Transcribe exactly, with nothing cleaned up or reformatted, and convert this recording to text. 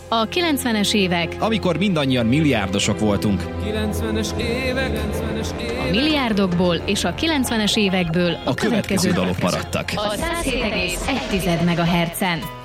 A kilencvenes évek, amikor mindannyian milliárdosok voltunk. kilencvenes évek, kilencvenes évek. A milliárdokból és a kilencvenes évekből A következő dalok maradtak. A száz hét egész egy megahertzen.